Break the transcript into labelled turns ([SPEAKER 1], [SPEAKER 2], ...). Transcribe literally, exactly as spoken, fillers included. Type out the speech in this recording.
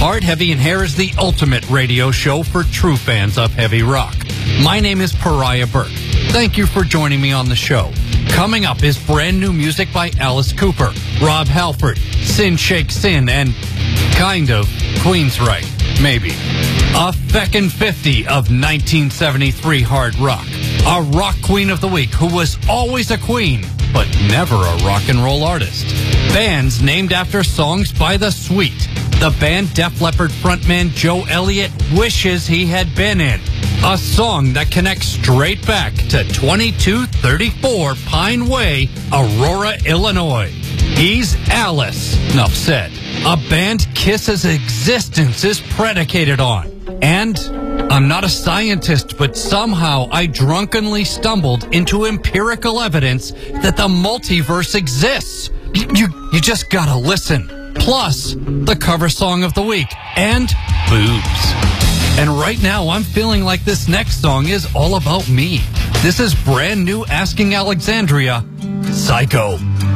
[SPEAKER 1] Hard, Heavy, and Hair is the ultimate radio show for true fans of heavy rock. My name is Pariah Burke. Thank you for joining me on the show. Coming up is brand new music by Alice Cooper, Rob Halford, Sin Shake Sin, and kind of Queensryche, maybe. A feckin' fifty of nineteen seventy-three hard rock. A rock queen of the week who was always a queen, but never a rock and roll artist. Bands named after songs by The Sweet. The band Def Leppard frontman Joe Elliott wishes he had been in. A song that connects straight back to twenty-two thirty-four Pine Way, Aurora, Illinois. He's Alice. Enough said. A band Kiss's existence is predicated on. And I'm not a scientist, but somehow I drunkenly stumbled into empirical evidence that the multiverse exists. You, you, you just gotta listen. Plus, the cover song of the week, and boobs. And right now, I'm feeling like this next song is all about me. This is brand new Asking Alexandria, Psycho.